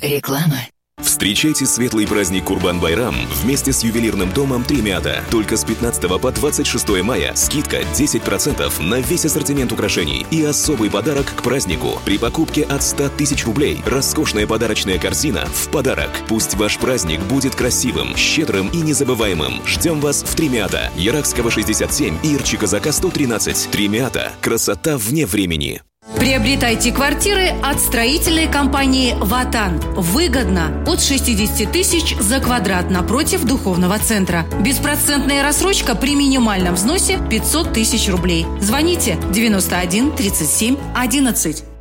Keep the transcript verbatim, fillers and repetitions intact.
Реклама. Встречайте светлый праздник Курбан-Байрам вместе с ювелирным домом Тремята. Только с пятнадцатого по двадцать шестое мая скидка десять процентов на весь ассортимент украшений и особый подарок к празднику. При покупке от ста тысяч рублей роскошная подарочная корзина в подарок. Пусть ваш праздник будет красивым, щедрым и незабываемым. Ждем вас в Тремята. Яракского шестьдесят семь и Ирчи-Казака сто тринадцать. Тремята. Красота вне времени. Приобретайте квартиры от строительной компании «Ватан». Выгодно. От шестидесяти тысяч за квадрат напротив духовного центра. Беспроцентная рассрочка при минимальном взносе пятьсот тысяч рублей. Звоните девяносто один тридцать семь одиннадцать.